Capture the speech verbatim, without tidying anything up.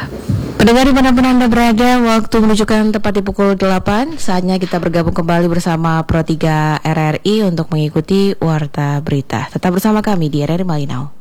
Pendengar dimanapun Anda berada, waktu menunjukkan tepat di pukul delapan. Saatnya kita bergabung kembali bersama Pro tiga R R I untuk mengikuti Warta Berita. Tetap bersama kami di R R I Malinau.